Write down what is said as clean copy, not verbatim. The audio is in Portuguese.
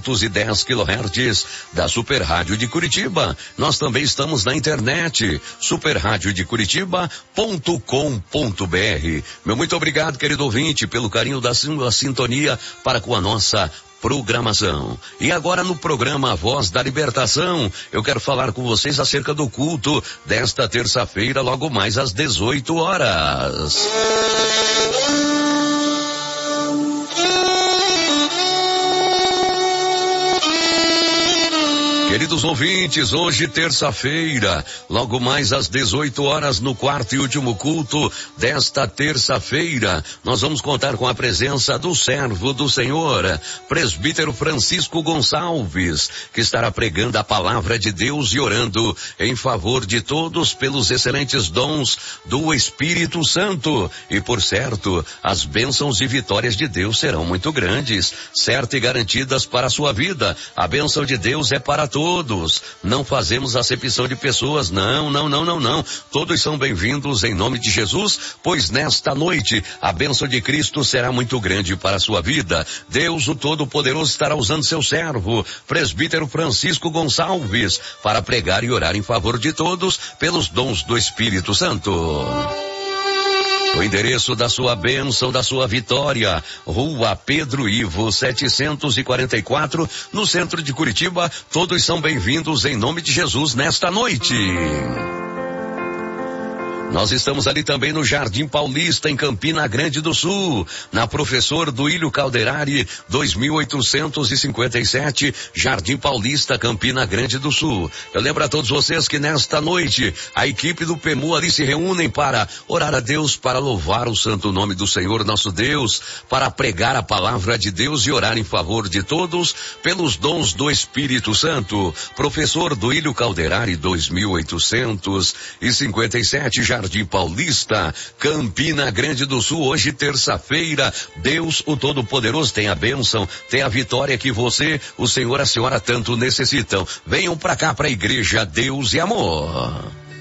810 kHz da Super Rádio de Curitiba. Nós também estamos na internet, superradiodecuritiba.com.br. Meu muito obrigado, querido ouvinte, pelo carinho da sua sintonia para com a nossa programação. E agora no programa Voz da Libertação, eu quero falar com vocês acerca do culto desta terça-feira, logo mais às 18 horas. Queridos ouvintes, hoje terça-feira, logo mais às 18 horas no quarto e último culto desta terça-feira, nós vamos contar com a presença do servo do Senhor, presbítero Francisco Gonçalves, que estará pregando a palavra de Deus e orando em favor de todos pelos excelentes dons do Espírito Santo. E por certo, as bênçãos e vitórias de Deus serão muito grandes, certas e garantidas para a sua vida. A bênção de Deus é para todos. Não fazemos acepção de pessoas, não. Todos são bem-vindos em nome de Jesus, pois nesta noite a bênção de Cristo será muito grande para a sua vida. Deus, o Todo-Poderoso, estará usando seu servo, presbítero Francisco Gonçalves, para pregar e orar em favor de todos pelos dons do Espírito Santo. O endereço da sua bênção, da sua vitória, Rua Pedro Ivo, 744, no centro de Curitiba. Todos são bem-vindos em nome de Jesus nesta noite. Nós estamos ali também no Jardim Paulista, em Campina Grande do Sul, na Professor Duílio Calderari, 2857, Jardim Paulista, Campina Grande do Sul. Eu lembro a todos vocês que nesta noite a equipe do PEMU ali se reúnem para orar a Deus, para louvar o santo nome do Senhor nosso Deus, para pregar a palavra de Deus e orar em favor de todos pelos dons do Espírito Santo. Professor Duílio Calderari, 2857, Jardim Paulista, Campina Grande do Sul. Hoje, terça-feira, Deus, o Todo-Poderoso, tem a bênção, tem a vitória que você, o Senhor, a senhora tanto necessitam. Venham pra cá, pra Igreja Deus e Amor.